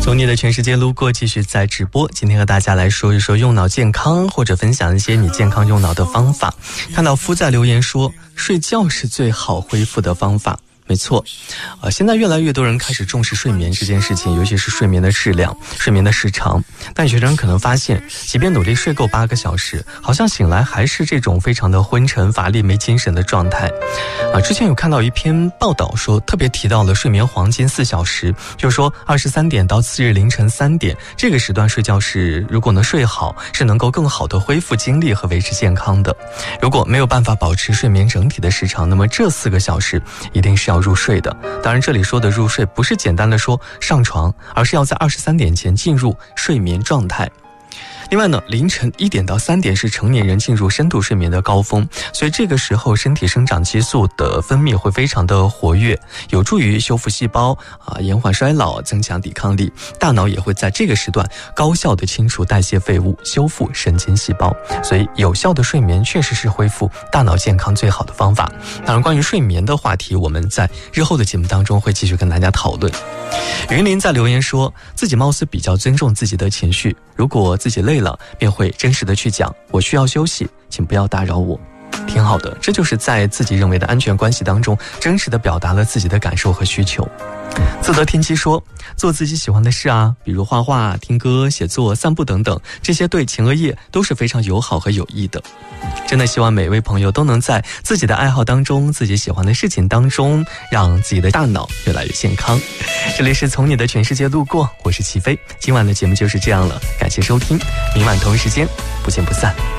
从你的全世界路过继续在直播，今天和大家来说一说用脑健康，或者分享一些你健康用脑的方法。看到夫在留言说，睡觉是最好恢复的方法。没错，现在越来越多人开始重视睡眠这件事情，尤其是睡眠的质量、睡眠的时长。但有些人可能发现，即便努力睡够8个小时，好像醒来还是这种非常的昏沉、乏力、没精神的状态。之前有看到一篇报道说，特别提到了睡眠黄金4小时，就是说23点到次日凌晨3点这个时段睡觉是，如果能睡好，是能够更好的恢复精力和维持健康的。如果没有办法保持睡眠整体的时长，那么这4个小时一定是要入睡的。当然这里说的入睡不是简单的说上床，而是要在23点前进入睡眠状态。另外呢，凌晨1点到3点是成年人进入深度睡眠的高峰，所以这个时候身体生长激素的分泌会非常的活跃，有助于修复细胞延缓衰老，增强抵抗力。大脑也会在这个时段高效的清除代谢废物，修复神经细胞。所以有效的睡眠确实是恢复大脑健康最好的方法。当然关于睡眠的话题，我们在日后的节目当中会继续跟大家讨论。云林在留言说，自己貌似比较尊重自己的情绪，如果自己累了便会真实的去讲，我需要休息，请不要打扰我。挺好的，这就是在自己认为的安全关系当中真实的表达了自己的感受和需求。自得天机说，做自己喜欢的事比如画画、听歌、写作、散步等等，这些对前额叶都是非常友好和有益的。真的希望每位朋友都能在自己的爱好当中，自己喜欢的事情当中，让自己的大脑越来越健康。这里是从你的全世界路过，我是齐飞，今晚的节目就是这样了，感谢收听，明晚同一时间不见不散。